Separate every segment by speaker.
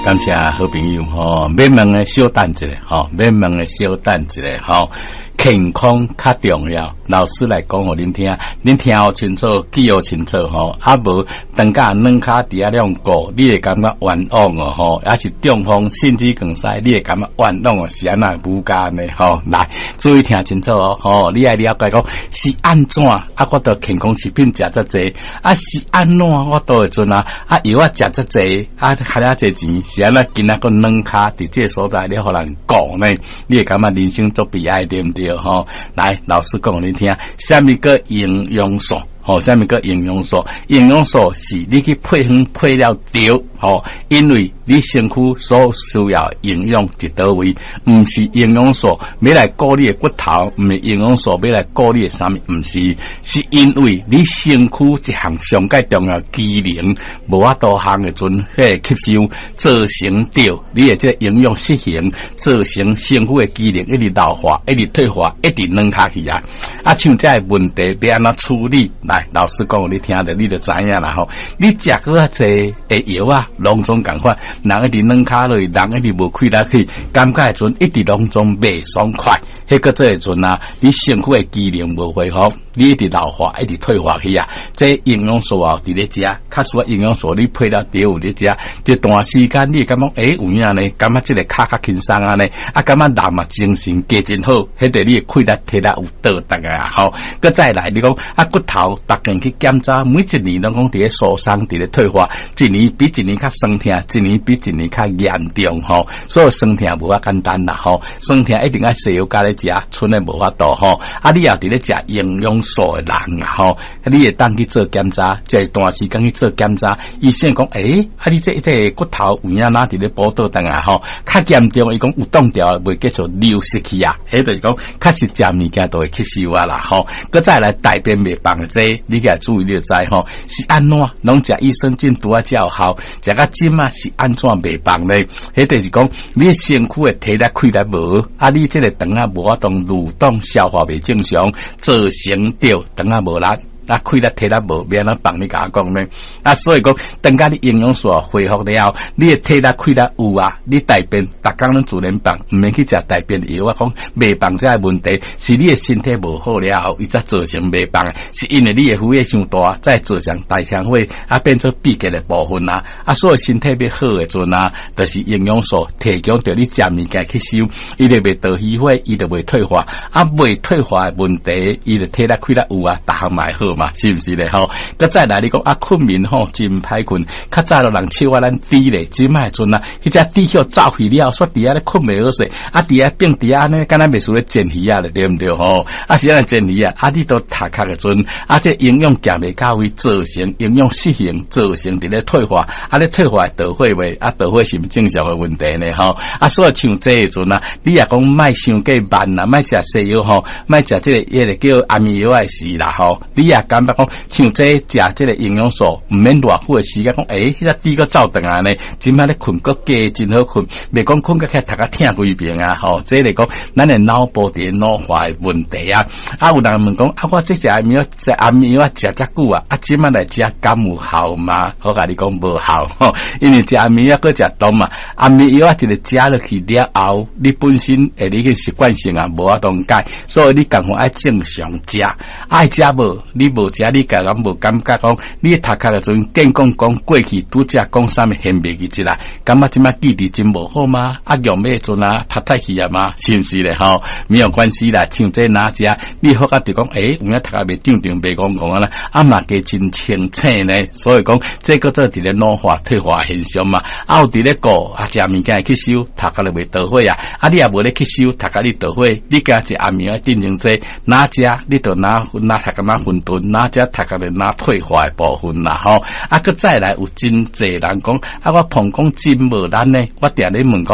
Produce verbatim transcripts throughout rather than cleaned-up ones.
Speaker 1: 感谢好朋友吼，免问的小等一下吼，免问的小等一下吼。健康较重要，老师来讲互恁听，恁听好清楚，记好清楚吼。啊无，当甲软骹伫遐两个，你会感觉冤枉哦吼，也是中风甚至更犀，你会感觉冤枉哦，是安那无干呢吼。来，注意听清楚哦，吼，你爱了解讲是安怎啊？我到健康食品食遮济，啊是安怎我到会阵啊？啊药啊食遮济，啊花遐济钱，是安那今仔个软骹伫这所在，你互人讲呢？你会感觉人生足悲哀，对毋对？吼，来，老师讲你听，什么个营养素？吼，什么个营养素？营养素是你去配方配了对，吼，因为你身躯所需要营养伫倒位，毋是营养素要来顾你的骨头，毋是营养素要来顾你的啥物，毋是，是因为你身躯一项上介重要机能无法度项的阵，迄个吸收造成着你的这个营养失衡，造成身躯的机能一直老化，一直退化，一直软下去啊！啊，像这个问题要安怎处理？来，老师讲你听着，你就知影啦吼。你食过啊济诶药啊，拢总共款，人一直软骹落去，人一直无开力去，感觉阵一直拢总袂爽快。迄个这阵啊，你身躯的机能无恢复，你一直老化，一直退化去啊。这营养素啊，伫咧食，较需要营养素，你配了对有咧食，一段时间你感觉诶有影呢，感觉即个骹较轻松啊呢，啊感觉人嘛精神加真好，迄个你开力体力有倒达啊吼。佮再来，你讲啊骨头逐件去检查，每一年拢讲伫咧受伤，伫咧退化，一年比一年较酸痛，一年比一年较严重吼。所以酸痛无遐简单啦吼，酸痛一定要西药加咧食，剩诶无法度吼。啊，你也伫咧食营养素诶人啊吼，你会当去做检查，即一段时间去做检查，医生讲诶，啊你这这骨头有影哪伫咧补倒当啊吼，较严重伊讲有冻掉袂继续流失去啊，迄就是讲确实食物件都会吸收啊啦吼。佮再来大便袂放诶这，你个注意你就知吼，是安怎？拢食益生菌拄啊才有效，食到今啊是安怎袂放咧？迄就是讲你身躯诶体力开力无，啊你这个肠啊无法度蠕动，消化袂正常，造成着肠啊无力。啊，开力体力无，要安怎帮你甲讲呢？啊，所以讲，等下你营养素恢复了后，你的体力开力有啊，你大便逐工拢自然放，毋免去食大便药啊。讲袂放这个问题，是你的身体无好了后，伊才造成袂放，是因为你的血液伤大，再造成大肠血啊变做闭结的部分啊。啊，所以身体要好的阵啊，就是营养素提供着你食物件吸收，伊就袂倒虚血，伊就袂退化。啊，袂退化的问题，伊就体力开力有啊，逐项嘛好。嘛，是不是咧？吼，佮再来你讲啊，困眠吼真歹困，较早了人笑话咱低咧，即摆阵啊，迄只低血走去了，说伫遐咧困袂好势，啊伫遐并伫遐呢，敢若袂输咧煎鱼啊咧，对毋对？吼，啊是安煎鱼啊，啊你都读壳诶阵，啊这营养减袂到位，造成营养失衡，造成伫咧退化，啊咧退化倒血袂，啊倒血是毋正常诶问题呢？吼，啊所以像这诶阵啊，你也讲莫伤过慢啦，莫食西药吼，莫食即个迄个叫安眠药诶是啦，吼，你也感觉讲像这食这个营养素，毋免偌久的时间讲，诶，迄个低个走动啊呢，今摆咧困个加真好困，袂讲困个起头壳疼规边啊，吼，这来讲，咱的脑部伫老化的问题啊，啊有人问讲，啊我这食安眠药，食安眠药食遮久啊，啊今摆来食敢有效吗？我甲你讲无效，吼，因为食安眠药佮食多嘛，安眠药啊一个食落去了后，你本身诶你个习惯性啊无法度改，所以你共好爱正常食，爱食无你。无食你家人无感觉讲，你读壳的时阵，健讲讲过去拄则讲啥物现袂记起来，感觉即摆记忆真无好吗？啊，用咩阵啊，拍太去啊嘛，是毋是咧？吼，没有关系啦，像这哪只，你好甲就讲，诶、欸，有影读壳袂正常，袂讲讲啊啦，啊嘛加真清醒呢，所以讲这个做伫咧老化退化现象嘛，啊有伫咧个啊食物件吸收，读壳就袂倒血啊，啊你也无咧吸收，读壳你倒血，你家食安眠药定成这哪只，你就哪分哪读壳哪混沌。哪只读壳咧哪退化的部分啦吼，啊，佮再来有真济人讲，啊，我膀胱真无力呢，我定咧问讲，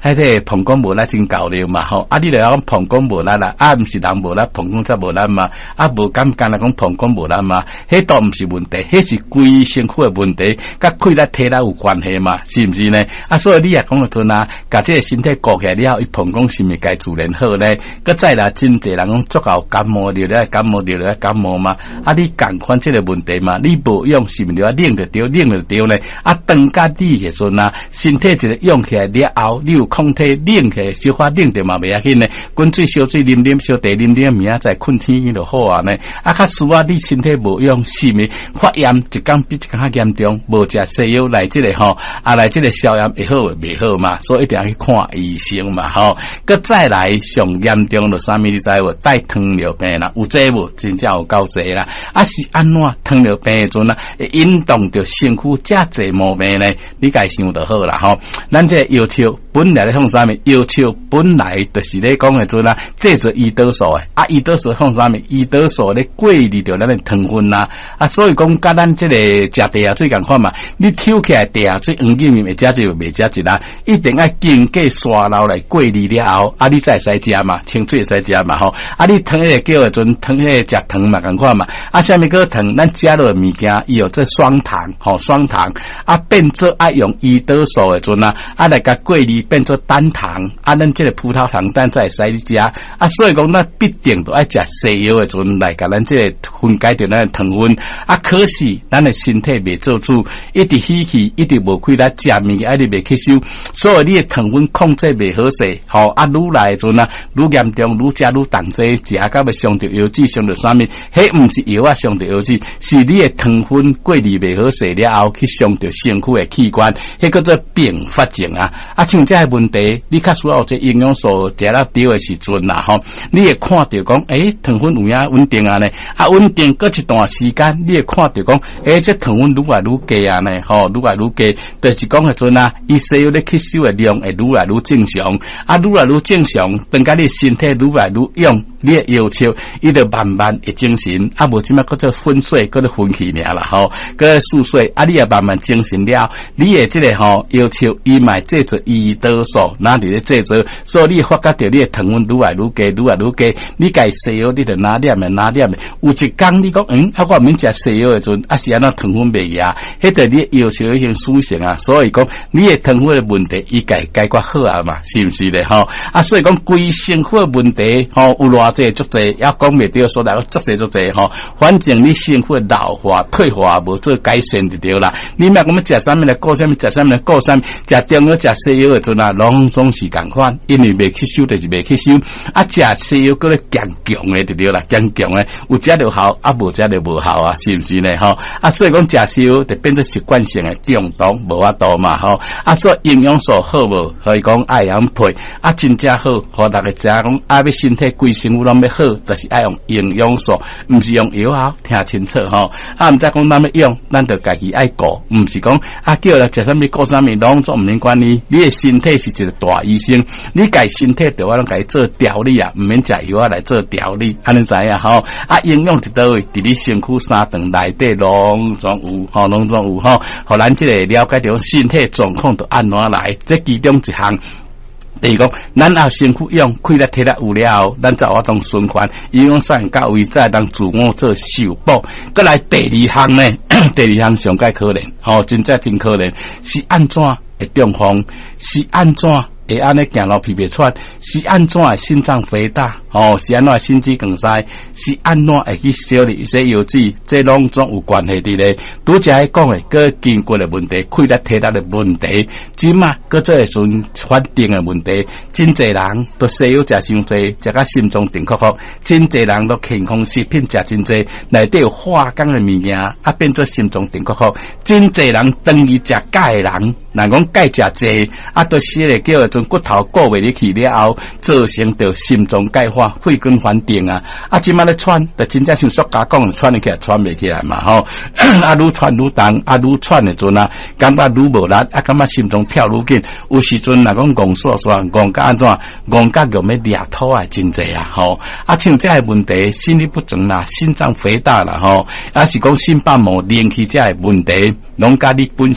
Speaker 1: 迄个膀胱无力真够了嘛吼，啊，你著讲膀胱无力啦，啊，毋是人无力，膀胱才无力嘛，啊，无敢干来讲膀胱无力嘛，迄都毋是问题，迄是规身躯的问题，甲气力体力有关系嘛，是毋是呢？啊，所以你也讲个阵啊，甲这个身体顾起来了，伊膀胱是毋是该自然好呢？佮再来真侪人讲足够感冒着咧，感冒着咧，感冒嘛，啊，你共款这个问题嘛，你无用是毋是要冷着着，冷着着呢？啊，当甲你个阵啊，身体一个用起来了后，你有抗体冷起来，小可冷着嘛袂要紧呢，滚水烧水啉啉，烧茶啉啉，明仔载困天就好啊呢。啊，较输啊，你身体无用，是咪发炎一工比一工较严重，无食西药来这个吼，啊来这个消炎会好袂好嘛，所以一定要去看医生嘛吼。佮再来上严重的啥物你知无？带糖尿病啦，有这无？真正有够济啦。啊是安怎糖尿病的阵啊，会引动着身躯遮济毛病呢？你家想就好啦吼。咱这个要求本来咧放啥物？要求本来就是咧讲的阵啊，这是胰岛素诶，啊胰岛素放啥物？胰岛素咧过滤着咱的糖分啦，啊所以讲甲咱这个食茶啊最共款嘛，你抽起来茶最黄金面会食就袂食一啦，一定要经过刷流来过滤了后，啊你才会使食嘛，清水会使食嘛吼，啊你糖迄个叫的阵糖迄个食糖嘛共款嘛，啊啥物个糖？咱食落物件伊有这双糖吼，双糖啊变做爱用胰岛素的阵啊，啊来甲过滤变做单糖，啊咱这个葡萄糖咱才会使食，啊所以讲咱必定都爱食西药的阵来甲咱这个分解掉咱的糖分，啊可是咱的身体袂做主，一直嬉戏，一直无开来食物件，一直袂吸收，所以你的糖分控制袂好势，吼啊愈来的阵啊，愈严重，愈食愈重济，食到要伤着腰子，伤着啥物？迄毋是药啊伤着腰子，是你的糖分过滤袂好势了后，去伤着身躯的器官，迄叫做并发症啊！啊，像这个问题，你较需要这营养素食了对的时阵啦，吼，你会看到讲，诶，糖分有影稳定啊呢，啊稳定过一段时间，你会看到讲，诶，这糖分愈来愈低啊呢，吼，愈来愈低，就是讲迄阵啊，伊西药咧吸收的量会愈来愈正常，啊，愈来愈正常，等甲你身体愈来愈用，你的要求，伊就慢慢会精神，啊，无即摆搁做粉碎，搁做分气尔啦，吼，搁速碎，啊，你也慢慢精神了，你的这个吼要求，伊买制作胰岛素，哪里咧制作，所以你发觉到你的糖分愈来愈低，愈来愈低，你家西药你就拿点的拿点的，有一工你讲，嗯，啊，我免食西药的阵，啊是安那糖分袂压，迄个你要求已经苏醒啊，所以讲你的糖分的问题，伊家解决好啊嘛，是毋是咧吼？啊，所以讲规身躯的问题，吼有偌济足济，也讲袂对，所来足济足济吼，反正你身躯老化退化无做改善就对啦。你莫讲要食啥物来过啥物，食啥物来过啥物，食中药食西药的阵啊，拢总是共款，因为袂吸收就是袂吸收，啊食西药搁咧强强的就对啦，强强的有食就好，啊无食就无效啊，是毋是呢？吼啊，所以讲食西药就变做习惯性的中毒，无法度嘛吼啊，所以营养素好无，可以讲爱养配啊，真正好，互大家食讲啊，要身体规身躯拢要好，就是爱用营养素，毋是用药啊，听清楚吼啊，毋知讲咱要用，咱就家己爱顾，毋是讲啊叫来食啥物顾啥物，拢做毋免管你，你的身体是一个大医生，你家身体就我拢家己做调理啊，毋免食药啊来做调理，安尼知影吼啊，营养伫倒位，伫你身躯三顿内底拢总有吼，拢总有吼，互咱即个了解到身体状况就安怎来，这其中一项。第二讲，咱也身躯用气力体力有了后，咱才活动循环，营养素到位，再当自我做修补。再来第二项呢，第二项上界可能，吼、哦，真正真可能是安怎会中风，是安怎会安尼行路皮皮喘，是安怎会心脏肥大，哦，是安怎心肌梗塞，是安怎会去烧你一些药剂，这拢总有关系的咧。拄则讲诶，个筋骨的问题，气力体力的问题，即嘛个做会顺反定的问题，真侪人都西药食伤济，食甲心脏停哭哭，真侪人都健康食品食真济，内底有化工的物件，啊变做心脏停哭哭，真侪人等于食钙的人，若讲钙食济，啊都是咧叫做骨头过袂入去了后，造成着心脏钙化、肺根反定啊！啊，即摆咧喘，就真正像塑胶讲，喘起来喘袂起来嘛吼！啊，愈喘愈重，啊，愈喘的阵啊，感觉愈无力，啊，感觉心脏跳愈紧。有时阵若讲戆煞煞，戆甲安怎？戆甲用要掠土啊，真济啊！吼！啊，像这个问题，心律不整啦，心脏肥大啦，吼！啊，是讲心瓣膜连起这个问题，拢甲你本身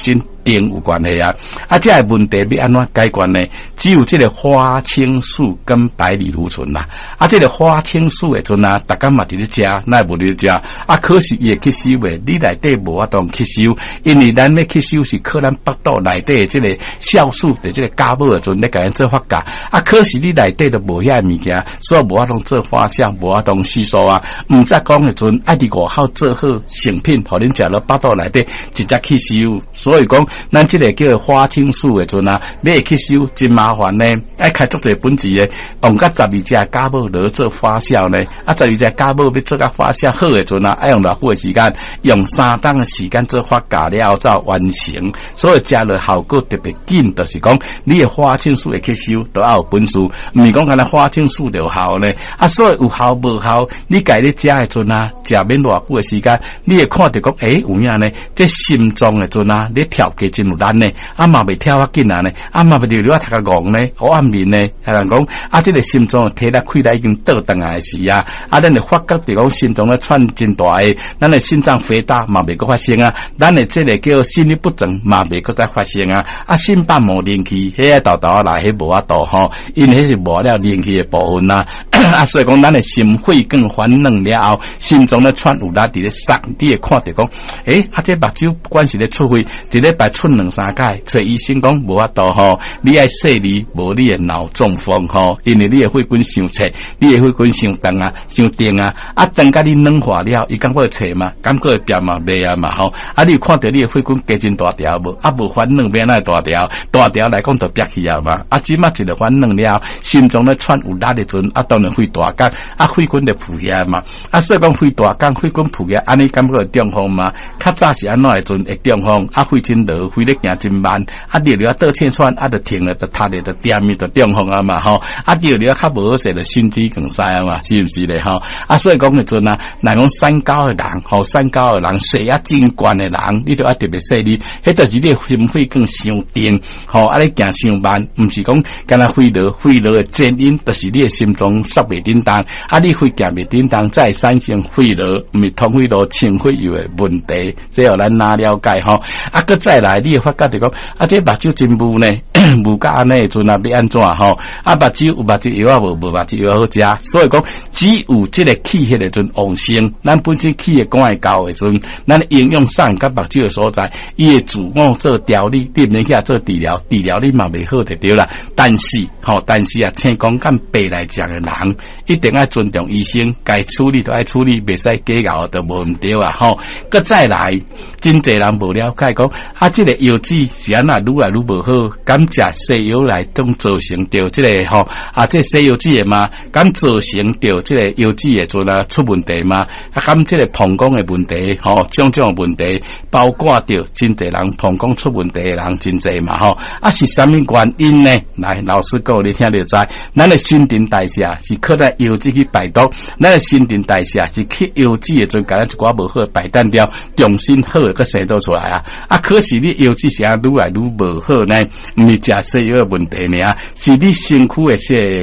Speaker 1: 碇有关系啊。啊，这个问题要安怎解决呢？只有这个花青素跟百里芦醇啦。啊，这个花青素的阵啊，大家嘛伫咧食，那无伫咧食。啊，可是伊会吸收的，你内底无法度吸收，因为咱要吸收是靠咱腹肚内底的这个酵素的这个酵母的阵咧，甲咱做发酵。啊，可是你内底都无遐物件，所以无法度做发酵，无法度吸收啊。毋则讲的阵，爱伫外口做好成品，互恁食了腹肚内底直接吸收。所以讲，咱这个叫花青素的阵啊，要吸收真麻烦呢，爱开足侪本钱的，用甲十二只酵母落做发酵呢。啊，十二只酵母要做甲发酵好的阵啊，爱用偌久的时间，用三档的时间做发酵了才完成。所以食了效果特别紧，就是讲你的花青素的吸收都要有本事，毋是讲干那花青素就有效呢。啊，所以有效无效，你家咧食的阵啊，食免偌久的时间，你会看到讲，诶、欸，有影呢？这心脏的阵啊，你跳起真有力呢，啊嘛未跳啊紧啊呢，啊嘛未流流啊头壳戆呢，好暗面呢，系人讲啊，这个心脏体力亏力已经倒转来时啊，啊，咱就发觉比讲心脏咧窜真大诶，咱的心脏肥大嘛未阁发生啊，咱的这个叫心律不整嘛未阁再发生啊，啊，心瓣膜连气，迄个豆豆来迄无法度吼，因为迄是无了连气的部分啊，啊，所以讲咱的心肺更反软了后，心脏咧窜有力伫咧塞，你会看到讲，诶、欸，啊，这目睭不管是咧出血，一礼拜出两三届，找医生讲无法度吼，你爱细腻，无你的脑中风吼，因为你的血管伤切，你的血管伤重啊，伤定啊，啊，等甲你软化了，伊感觉会切嘛，感觉会变嘛，袂啊嘛吼，啊，你看到你的血管加真大条无？啊，无反软变那大条，大条来讲就憋起啊嘛，啊，即马一个反软了，心脏咧窜有力的阵，啊，当然肺大干，啊，血管就浮起来嘛，啊，所以讲肺大干，血管浮起来，安尼感觉会中风嘛？较早是安怎的阵会中风，啊，肺真落，肺咧行真慢，啊，尿流倒切窜，啊，就停了，就塌咧，就点咪就中风啊嘛吼，啊，尿流较无好势，就心肌梗塞啊嘛，是毋是咧吼？啊，所以讲的阵啊，若讲三高的人，吼，三高的人，血压真高的人，你就要特别细腻，迄就是你心肺更伤定，吼，啊，你行伤慢，毋是讲干那肺痨，肺痨的原因就是你的心脏刹袂叮当，啊，你肺行袂叮当，再产生肺痨，毋是通肺痨、清肺药的问题，这互咱哪了解吼？啊，搁再来，你会发觉就讲，啊，这目睭真雾呢，雾甲安尼的阵啊，要安怎吼？啊，目睭有目睭药啊，无无目睭药好食，所以讲只有这个气血的阵旺盛，咱本身气血管会高的阵，咱营养上甲目睭的所在，伊会自我做调理，你毋免去做治疗，治疗你嘛袂好就对啦。但是吼，但是啊，青光干白来讲的人，一定要尊重医生，该处理就爱处理，袂使假咬就无毋对啊吼。搁再来，真侪人无了解讲，啊，这个药剂是安那愈来愈无好，敢食西药来当造成着这个吼，啊，这西药剂的嘛，敢造成着这个药剂的阵啊出问题嘛？啊，敢这个膀胱的问题，吼，种种问题，包括着真侪人膀胱出问题的人真侪嘛吼。啊，是啥物原因呢？来，老师讲你听就知，咱的新陈代谢是靠咱药剂去排毒，咱的新陈代谢是去药剂的阵，甲咱一寡无好的排单掉，重新好的个生倒出来啊！啊，可是你药剂是啊愈来愈无好呢，毋是食西药的问题呢，是你身躯的些。